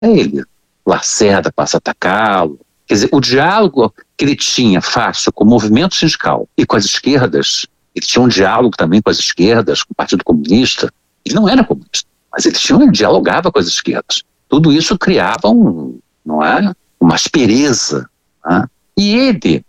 É ele. Lacerda passa a atacá-lo. Quer dizer, o diálogo que ele tinha fácil com o movimento sindical e com as esquerdas, ele tinha um diálogo também com as esquerdas, com o Partido Comunista. Ele não era comunista, mas ele dialogava com as esquerdas. Tudo isso criava uma aspereza. Né? E ele,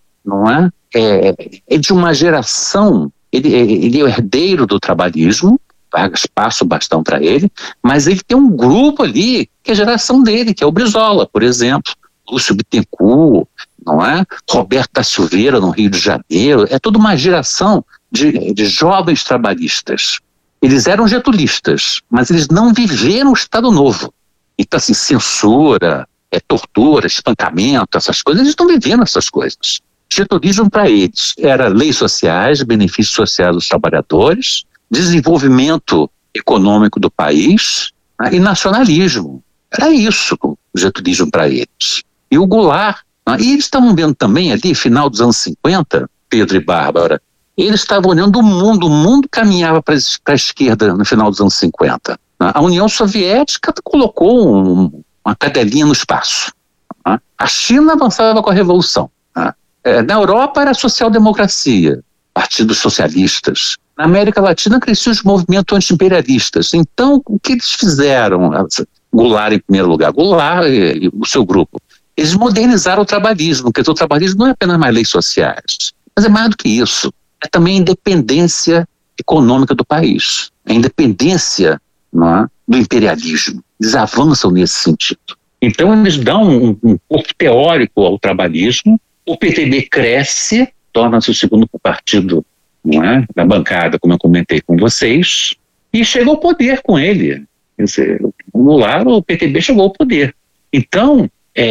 é de uma geração, ele é o herdeiro do trabalhismo, Vargas passa o bastão para ele, mas ele tem um grupo ali que é a geração dele, que é o Brizola, por exemplo, Lúcio Bittencourt, Roberto da Silveira no Rio de Janeiro, é toda uma geração de jovens trabalhistas. Eles eram getulistas, mas eles não viveram o Estado Novo. Então, assim, censura, tortura, espancamento, essas coisas, eles não viveram essas coisas. Getulismo para eles era leis sociais, benefícios sociais dos trabalhadores, desenvolvimento econômico do país, e nacionalismo. Era isso o getulismo para eles. E o Goulart, e eles estavam vendo também ali, final dos anos 50, Pedro e Bárbara, eles estavam olhando o mundo caminhava para a esquerda no final dos anos 50. A União Soviética colocou uma cadelinha no espaço. A China avançava com a Revolução. Na Europa era a social-democracia, partidos socialistas. Na América Latina cresciam os movimentos anti-imperialistas. Então, o que eles fizeram? Goulart em primeiro lugar, Goulart e o seu grupo. Eles modernizaram o trabalhismo, porque o trabalhismo não é apenas mais leis sociais, mas é mais do que isso. É também a independência econômica do país, a independência do imperialismo. Eles avançam nesse sentido. Então, eles dão um corpo teórico ao trabalhismo, o PTB cresce, torna-se o segundo partido da bancada, como eu comentei com vocês, e chega ao poder com ele. Quer dizer, o Goulart, o PTB chegou ao poder. Então,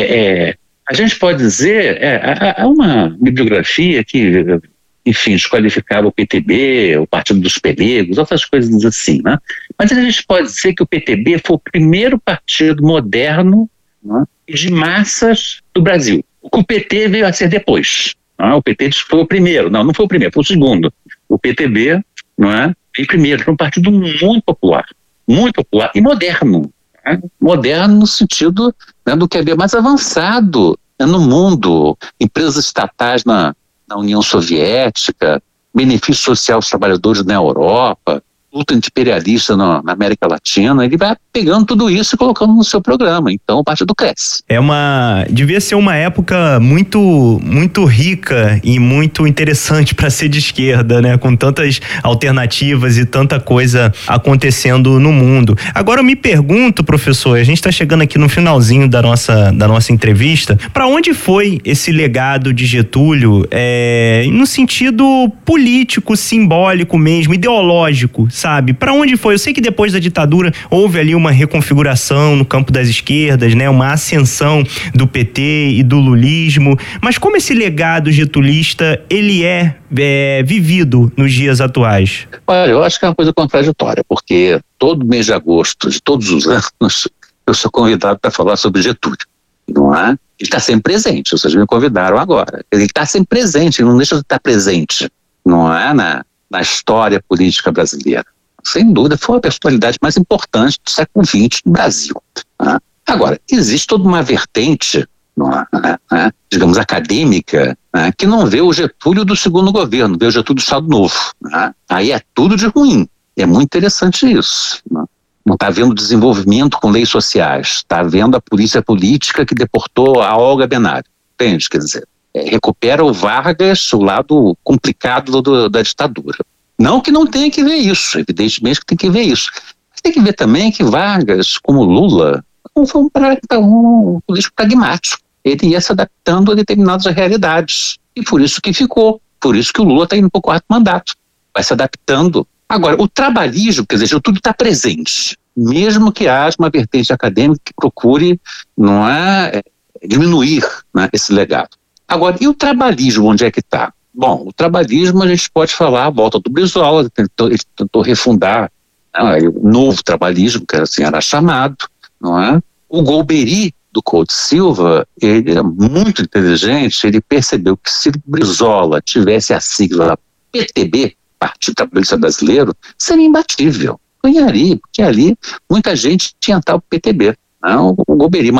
a gente pode dizer, há uma bibliografia que, enfim, desqualificava o PTB, o Partido dos Pelegos, outras coisas assim, né? Mas a gente pode dizer que o PTB foi o primeiro partido moderno de massas do Brasil. O PT veio a ser depois. O PT foi o primeiro. Não foi o primeiro, foi o segundo. O PTB, veio primeiro. Foi um partido muito popular e moderno. Moderno no sentido do que havia mais avançado no mundo. Empresas estatais na União Soviética, benefício social aos trabalhadores na Europa, luta anti-imperialista na América Latina. Ele vai pegando tudo isso e colocando no seu programa. Então o partido cresce. Devia ser uma época muito, muito rica e muito interessante para ser de esquerda, né? Com tantas alternativas e tanta coisa acontecendo no mundo. Agora eu me pergunto, professor, a gente está chegando aqui no finalzinho da nossa entrevista, para onde foi esse legado de Getúlio, no sentido político, simbólico mesmo, ideológico, sabe? Para onde foi? Eu sei que depois da ditadura houve ali uma reconfiguração no campo das esquerdas, né? Uma ascensão do PT e do lulismo, mas como esse legado getulista ele é vivido nos dias atuais? Olha, eu acho que é uma coisa contraditória, porque todo mês de agosto de todos os anos eu sou convidado para falar sobre Getúlio, não é? Ele está sempre presente, vocês me convidaram agora. Ele está sempre presente, ele não deixa de estar presente, não é? Na história política brasileira. Sem dúvida, foi a personalidade mais importante do século XX no Brasil. Agora, existe toda uma vertente, digamos, acadêmica, que não vê o Getúlio do segundo governo, vê o Getúlio do Estado Novo. Aí é tudo de ruim. É muito interessante isso. Não está vendo desenvolvimento com leis sociais, está vendo a polícia política que deportou a Olga Benário. Entende? Quer dizer, recupera o Vargas, o lado complicado da ditadura. Não que não tenha que ver isso, evidentemente que tem que ver isso. Mas tem que ver também que Vargas, como Lula, não foi um político pragmático. Ele ia se adaptando a determinadas realidades. E por isso que ficou. Por isso que o Lula está indo para o quarto mandato. Vai se adaptando. Agora, o trabalhismo, quer dizer, tudo está presente. Mesmo que haja uma vertente acadêmica que procure diminuir esse legado. Agora, e o trabalhismo, onde é que está? Bom, o trabalhismo a gente pode falar a volta do Brizola, ele tentou refundar o novo trabalhismo, que assim era chamado, não é? O Golbery, do Couto Silva, ele era muito inteligente, ele percebeu que se o Brizola tivesse a sigla PTB, Partido Trabalhista Brasileiro, seria imbatível, ganharia, porque ali muita gente tinha tal PTB. Não, o Golbery